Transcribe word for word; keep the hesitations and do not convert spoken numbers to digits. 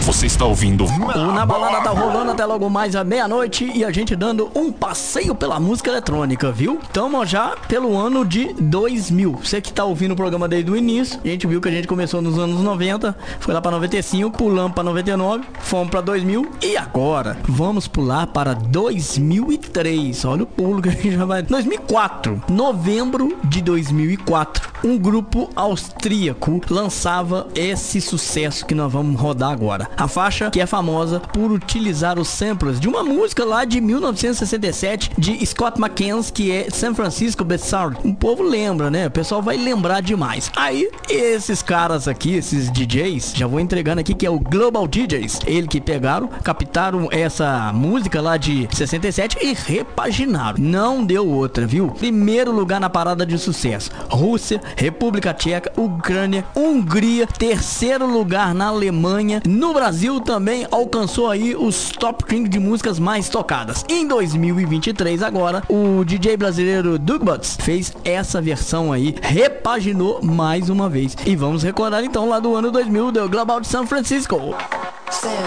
Você está ouvindo O Na Balada tá rolando até logo mais à meia-noite e a gente dando um passeio pela música eletrônica, viu? Tamo já pelo ano de dois mil. Você que tá ouvindo o programa desde o início, a gente viu que a gente começou nos anos noventa, foi lá pra noventa e cinco, pulamos pra noventa e nove, fomos pra dois mil e agora vamos pular para dois mil e três. Olha o pulo que a gente já vai. dois mil e quatro, novembro de dois mil e quatro, um grupo austríaco lançava esse sucesso que nós vamos rodar agora. A faixa que é famosa por utilizar os samples de uma música lá de mil novecentos e sessenta e sete de Scott McKenzie, que é San Francisco Bazaar. O povo lembra, né? O pessoal vai lembrar demais. Aí, esses caras aqui, esses D Js, já vou entregando aqui que é o Global D Js. Eles que pegaram, captaram essa música lá de sessenta e sete e repaginaram. Não deu outra, viu? Primeiro lugar na parada de sucesso: Rússia, República Tcheca, Ucrânia, Hungria. Terceiro lugar na Alemanha. No Brasil também alcançou aí os top quinze de músicas mais tocadas. Em dois mil e vinte e três agora, o D J brasileiro Doug Butts fez essa versão aí, repaginou mais uma vez. E vamos recordar então lá do ano dois mil do Global de San Francisco.